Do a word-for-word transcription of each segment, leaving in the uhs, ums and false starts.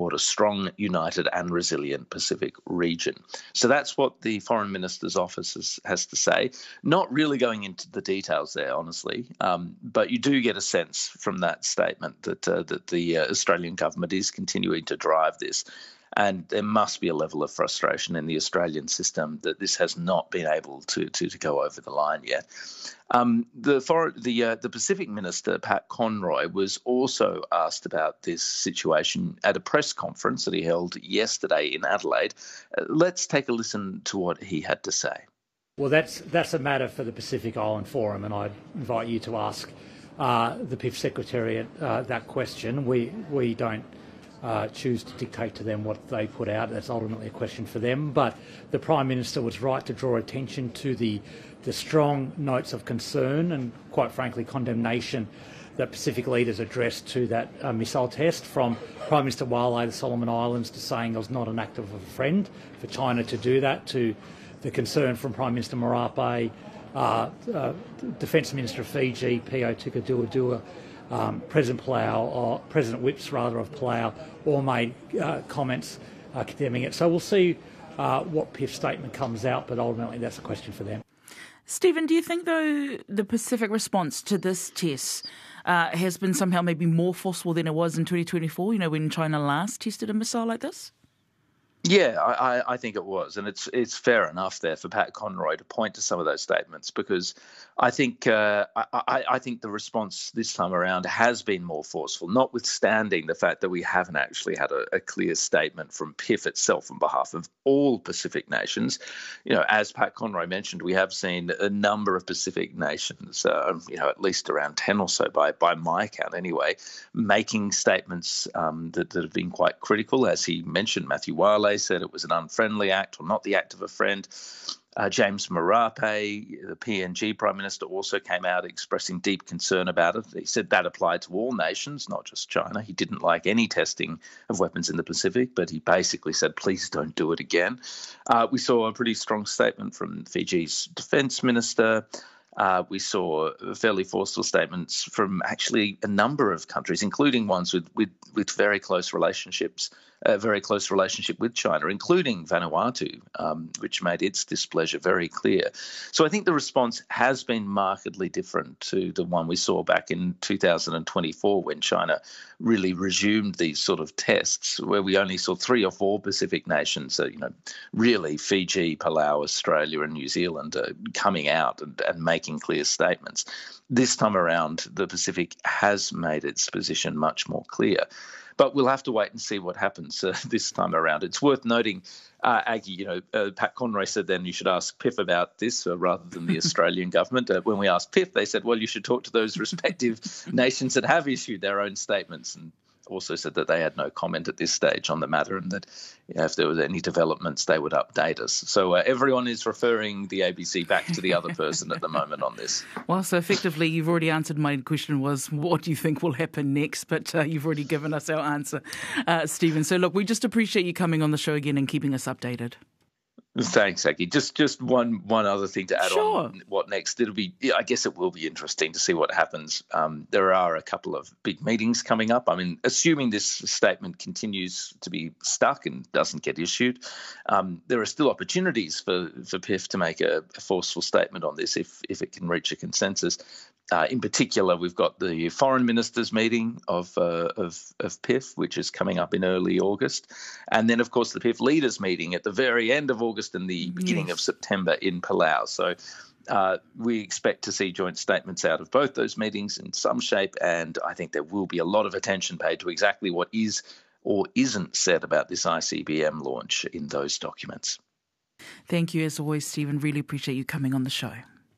support a strong, united and resilient Pacific region. So that's what the Foreign Minister's office has, has to say. Not really going into the details there, honestly, um, but you do get a sense from that statement that, uh, that the uh, Australian government is continuing to drive this. And there must be a level of frustration in the Australian system that this has not been able to to, to go over the line yet. Um, the for, the uh, the Pacific Minister, Pat Conroy, was also asked about this situation at a press conference that he held yesterday in Adelaide. Uh, let's take a listen to what he had to say. Well, that's that's a matter for the Pacific Island Forum, and I'd invite you to ask uh, the P I F Secretariat uh, that question. We we don't Uh, choose to dictate to them what they put out. That's ultimately a question for them. But the Prime Minister was right to draw attention to the, the strong notes of concern and, quite frankly, condemnation that Pacific leaders addressed to that uh, missile test, from Prime Minister Wale of the Solomon Islands to saying it was not an act of a friend for China to do that, to the concern from Prime Minister Marape, uh, uh, Defence Minister of Fiji, Pio Tukadua, Um, President Palau, or President Whips rather of Palau, all made uh, comments uh, condemning it. So we'll see uh, what P I F statement comes out, but ultimately that's a question for them. Stephen, do you think, though, the Pacific response to this test uh, has been somehow maybe more forceful than it was in twenty twenty-four, you know, when China last tested a missile like this? Yeah, I, I think it was, and it's it's fair enough there for Pat Conroy to point to some of those statements, because I think uh, I, I think the response this time around has been more forceful, notwithstanding the fact that we haven't actually had a, a clear statement from P I F itself on behalf of all Pacific nations. You know, as Pat Conroy mentioned, we have seen a number of Pacific nations, uh, you know, at least around ten or so by by my count anyway, making statements um, that, that have been quite critical. As he mentioned, Matthew Wale said it was an unfriendly act, or not the act of a friend. Uh, James Marape, the P N G Prime Minister, also came out expressing deep concern about it. He said that applied to all nations, not just China. He didn't like any testing of weapons in the Pacific, but he basically said, please don't do it again. Uh, we saw a pretty strong statement from Fiji's Defence Minister. Uh, we saw fairly forceful statements from actually a number of countries, including ones with, with, with very close relationships, a very close relationship with China, including Vanuatu, um, which made its displeasure very clear. So I think the response has been markedly different to the one we saw back in two thousand twenty-four, when China really resumed these sort of tests, where we only saw three or four Pacific nations, uh, you know, really Fiji, Palau, Australia and New Zealand uh, coming out and, and making clear statements. This time around, the Pacific has made its position much more clear. But we'll have to wait and see what happens uh, this time around. It's worth noting, uh, Aggie, you know, uh, Pat Conroy said then you should ask P I F about this uh, rather than the Australian government. Uh, when we asked P I F, they said, well, you should talk to those respective nations that have issued their own statements, and also said that they had no comment at this stage on the matter, and that, you know, if there was any developments, they would update us. So uh, everyone is referring the A B C back to the other person at the moment on this. Well, so effectively, you've already answered my question was, what do you think will happen next? But uh, you've already given us our answer, uh, Stephen. So look, we just appreciate you coming on the show again and keeping us updated. Thanks, Aggie. Just just one one other thing to add sure. on what next. It'll be, I guess it will be interesting to see what happens. Um, there are a couple of big meetings coming up. I mean, assuming this statement continues to be stuck and doesn't get issued, um, there are still opportunities for, for P I F to make a, a forceful statement on this if, if it can reach a consensus. Uh, in particular, we've got the Foreign Ministers meeting of, uh, of of P I F, which is coming up in early August. And then, of course, the P I F Leaders meeting at the very end of August and the beginning yes. of September in Palau. So uh, we expect to see joint statements out of both those meetings in some shape. And I think there will be a lot of attention paid to exactly what is or isn't said about this I C B M launch in those documents. Thank you, as always, Stephen. Really appreciate you coming on the show.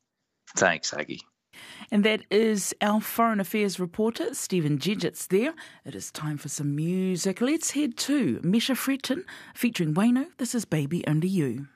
Thanks, Aggie. And that is our Foreign Affairs reporter, Stephen Gidgetts there. It is time for some music. Let's head to Mesha Fretton featuring Wayno. This is Baby Only You.